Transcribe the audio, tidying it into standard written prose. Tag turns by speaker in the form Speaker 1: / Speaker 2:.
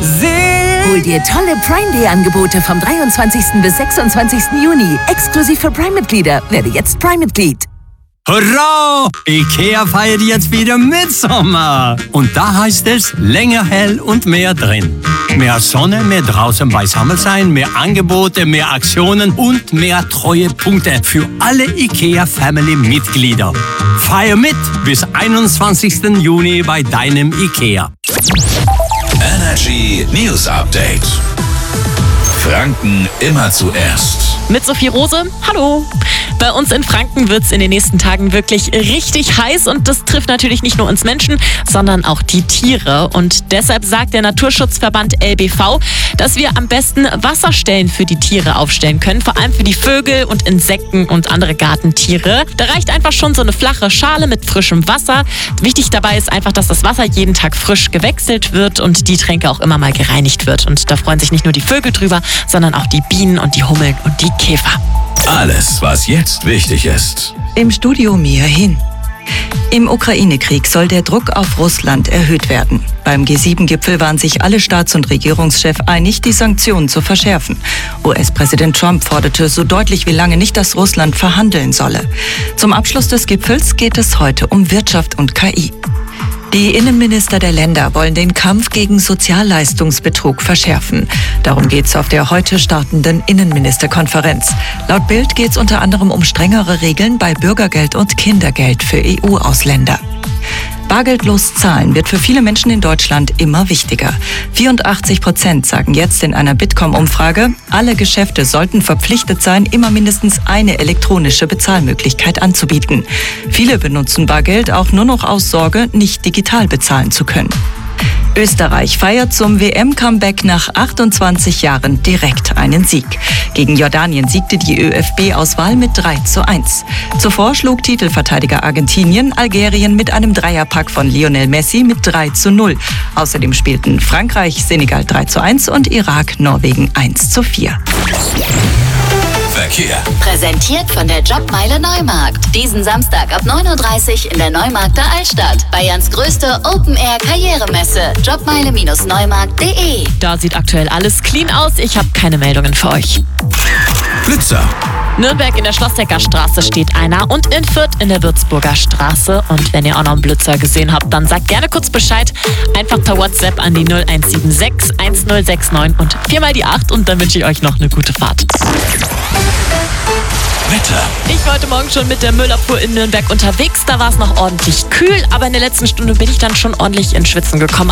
Speaker 1: Hol dir tolle Prime Day Angebote vom 23. bis 26. Juni. Exklusiv für Prime-Mitglieder. Werde jetzt Prime-Mitglied.
Speaker 2: Hurra! IKEA feiert jetzt wieder Mitsommer. Und da heißt es länger hell und mehr drin. Mehr Sonne, mehr draußen beisammen sein, mehr Angebote, mehr Aktionen und mehr Treuepunkte für alle IKEA-Family-Mitglieder. Feier mit bis 21. Juni bei deinem IKEA.
Speaker 3: Energy News Update. Franken immer zuerst.
Speaker 4: Mit Sophie Rose, hallo. Bei uns in Franken wird es in den nächsten Tagen wirklich richtig heiß und das trifft natürlich nicht nur uns Menschen, sondern auch die Tiere. Und deshalb sagt der Naturschutzverband LBV, dass wir am besten Wasserstellen für die Tiere aufstellen können, vor allem für die Vögel und Insekten und andere Gartentiere. Da reicht einfach schon so eine flache Schale mit frischem Wasser. Wichtig dabei ist einfach, dass das Wasser jeden Tag frisch gewechselt wird und die Tränke auch immer mal gereinigt wird. Und da freuen sich nicht nur die Vögel drüber, sondern auch die Bienen und die Hummeln und die Käfer.
Speaker 3: Alles, was jetzt wichtig ist.
Speaker 5: Im Studio Mia Hin. Im Ukraine-Krieg soll der Druck auf Russland erhöht werden. Beim G7-Gipfel waren sich alle Staats- und Regierungschefs einig, die Sanktionen zu verschärfen. US-Präsident Trump forderte so deutlich wie lange nicht, dass Russland verhandeln solle. Zum Abschluss des Gipfels geht es heute um Wirtschaft und KI. Die Innenminister der Länder wollen den Kampf gegen Sozialleistungsbetrug verschärfen. Darum geht es auf der heute startenden Innenministerkonferenz. Laut Bild geht es unter anderem um strengere Regeln bei Bürgergeld und Kindergeld für EU-Ausländer. Bargeldlos zahlen wird für viele Menschen in Deutschland immer wichtiger. 84% sagen jetzt in einer Bitkom-Umfrage, alle Geschäfte sollten verpflichtet sein, immer mindestens eine elektronische Bezahlmöglichkeit anzubieten. Viele benutzen Bargeld auch nur noch aus Sorge, nicht digital bezahlen zu können. Österreich feiert zum WM-Comeback nach 28 Jahren direkt einen Sieg. Gegen Jordanien siegte die ÖFB-Auswahl mit 3:1. Zuvor schlug Titelverteidiger Argentinien Algerien mit einem Dreierpack von Lionel Messi mit 3:0. Außerdem spielten Frankreich, Senegal 3:1 und Irak, Norwegen 1:4.
Speaker 3: Verkehr.
Speaker 6: Präsentiert von der Jobmeile Neumarkt. Diesen Samstag ab 9:30 Uhr in der Neumarkter Altstadt. Bayerns größte Open-Air-Karrieremesse. Jobmeile-neumarkt.de.
Speaker 4: Da sieht aktuell alles clean aus. Ich habe keine Meldungen für euch.
Speaker 3: Blitzer.
Speaker 4: Nürnberg in der Schlossdecker Straße steht einer und in Fürth in der Würzburger Straße. Und wenn ihr auch noch einen Blitzer gesehen habt, dann sagt gerne kurz Bescheid. Einfach per WhatsApp an die 0176 1069 und 4x8 und dann wünsche ich euch noch eine gute Fahrt.
Speaker 3: Wetter.
Speaker 4: Ich war heute Morgen schon mit der Müllabfuhr in Nürnberg unterwegs. Da war es noch ordentlich kühl, aber in der letzten Stunde bin ich dann schon ordentlich ins Schwitzen gekommen.